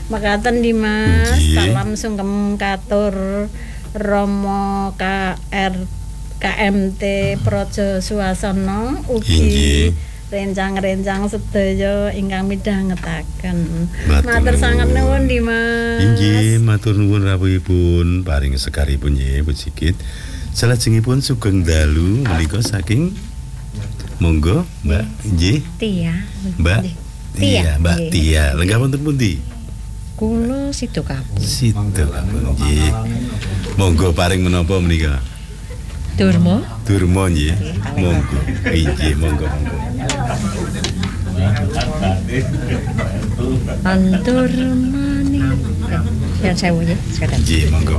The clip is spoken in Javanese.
Mekaten Dimas, Nggih. salam sungkem katur Romo KMT Praja Suasana ugi Inggih. rencang-rencang sedaya ingkang midhangetaken. Matur Matur sanget nuwun. nuwun Dimas. Inggih, matur nuwun rawuhipun paring sekaripun nggih Bu Sigit. Salajengipun sugeng dalu menika saking monggo Mbak nggih. Tia. Mbak Nggih. Iya, Mbak Nggih. Tia. Lenggah wonten pundi? Kula situ kabeh. Situ nggih. Monggo paring menapa menika? Durma. Durma nggih. Monggo. Inggih, monggo. Antur mani. Yang sewu ya, sekedar. Nggih, monggo.